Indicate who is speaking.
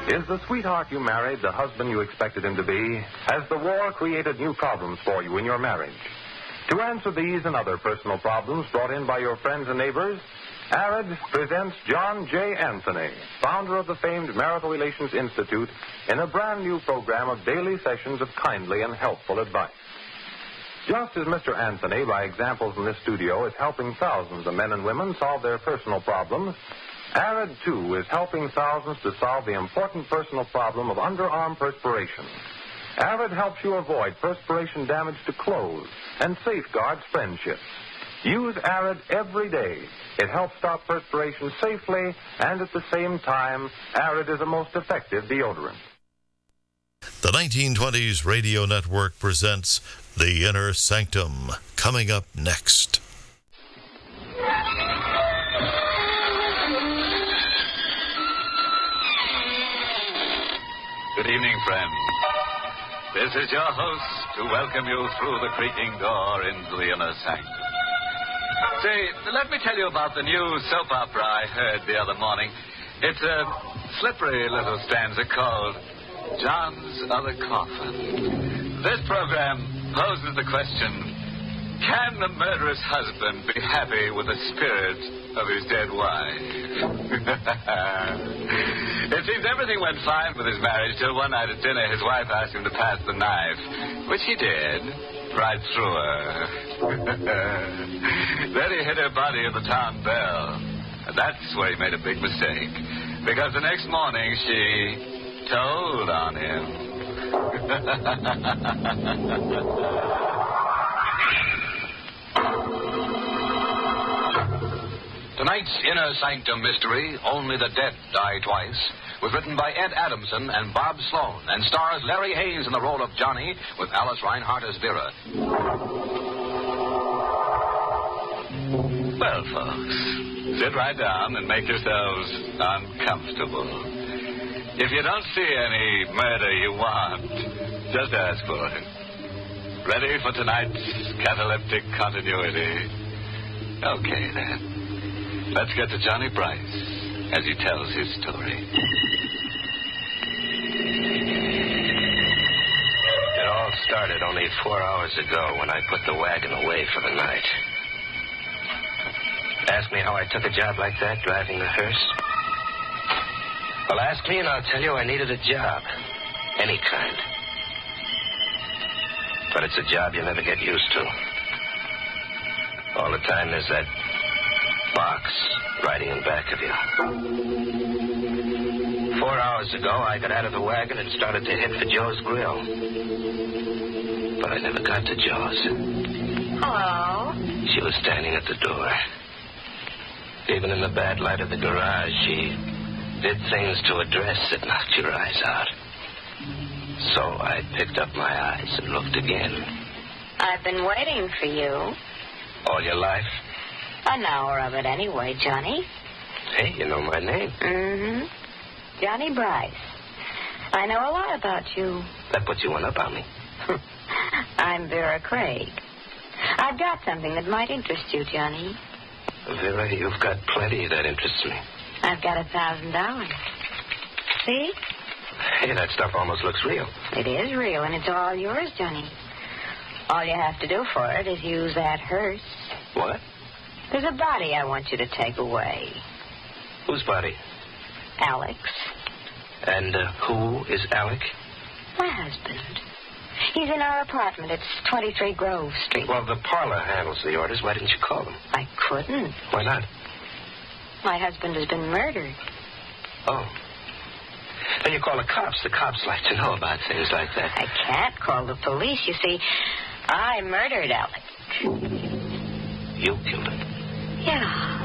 Speaker 1: Is the sweetheart you married the husband you expected him to be? Has the war created new problems for you in your marriage? To answer these and other personal problems brought in by your friends and neighbors, ARID presents John J. Anthony, founder of the famed Marital Relations Institute, in a brand new program of daily sessions of kindly and helpful advice. Just as Mr. Anthony, by examples in this studio, is helping thousands of men and women solve their personal problems, ARID, too, is helping thousands to solve the important personal problem of underarm perspiration. ARID helps you avoid perspiration damage to clothes and safeguards friendships. Use ARID every day. It helps stop perspiration safely, and at the same time, ARID is a most effective deodorant.
Speaker 2: The 1920s Radio Network presents The Inner Sanctum, coming up next.
Speaker 3: Good evening, friends. This is your host to welcome you through the creaking door into the inner sanctum. Say, let me tell you about the new soap opera I heard the other morning. It's a slippery little stanza called John's Other Coffin. This program poses the question, can the murderous husband be happy with the spirit of his dead wife? It seems everything went fine with his marriage till one night at dinner his wife asked him to pass the knife, which he did, right through her. Then he hit her body in the town bell. And that's where he made a big mistake, because the next morning she told on him.
Speaker 4: Tonight's Inner Sanctum mystery, Only the Dead Die Twice, was written by Ed Adamson and Bob Sloan and stars Larry Hayes in the role of Johnny with Alice Reinhardt as Vera.
Speaker 3: Well, folks, sit right down and make yourselves uncomfortable. If you don't see any murder you want, just ask for it. Ready for tonight's cataleptic continuity? Okay, then. Let's get to Johnny Bryce as he tells his story.
Speaker 5: It all started only 4 hours ago when I put the wagon away for the night. Ask me how I took a job like that, driving the hearse? Well, ask me and I'll tell you I needed a job. Any kind. But it's a job you never get used to. All the time there's that box riding in back of you. 4 hours ago, I got out of the wagon and started to head for Joe's Grill. But I never got to Joe's.
Speaker 6: Hello?
Speaker 5: She was standing at the door. Even in the bad light of the garage, she did things to a dress that knocked your eyes out. So I picked up my eyes and looked again.
Speaker 6: I've been waiting for you.
Speaker 5: All your life?
Speaker 6: An hour of it anyway, Johnny.
Speaker 5: Hey, you know my name.
Speaker 6: Mm-hmm. Johnny Bryce. I know a lot about you.
Speaker 5: That puts you one up on me.
Speaker 6: I'm Vera Craig. I've got something that might interest you, Johnny.
Speaker 5: Vera, you've got plenty that interests me.
Speaker 6: I've got $1,000. See?
Speaker 5: Hey, that stuff almost looks real.
Speaker 6: It is real, and it's all yours, Johnny. All you have to do for it is use that hearse.
Speaker 5: What?
Speaker 6: There's a body I want you to take away.
Speaker 5: Whose body?
Speaker 6: Alex.
Speaker 5: And who is Alec?
Speaker 6: My husband. He's in our apartment. It's 23 Grove Street.
Speaker 5: Well, the parlor handles the orders. Why didn't you call them?
Speaker 6: I couldn't.
Speaker 5: Why not?
Speaker 6: My husband has been murdered.
Speaker 5: Oh. Then you call the cops. The cops like to know about things like that.
Speaker 6: I can't call the police. You see, I murdered Alex.
Speaker 5: You killed him?
Speaker 6: Yeah.